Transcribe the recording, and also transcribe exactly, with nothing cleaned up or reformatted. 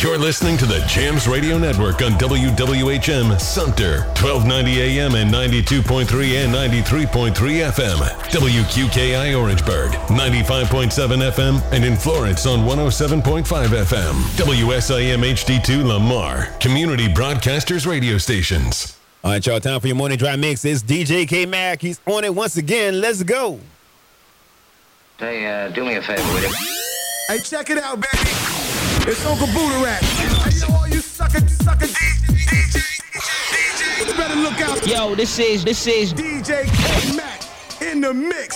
You're listening to the Jams Radio Network on W W H M Sumter, twelve ninety A M and ninety-two point three and ninety-three point three F M. W Q K I Orangeburg, ninety-five point seven F M, and in Florence on one oh seven point five F M. W S I M H D two Lamar, Community Broadcasters Radio Stations. All right, y'all, time for your morning dry mix. It's D J K-Mac. He's on it once again. Let's go. Hey, uh, do me a favor, will you? Hey, check it out, baby. It's Uncle Buddha Rat. Hey, yo, all you sucker, sucker D J, D J, D J. You better look out. Yo, this is, this is D J K-Mac in the mix.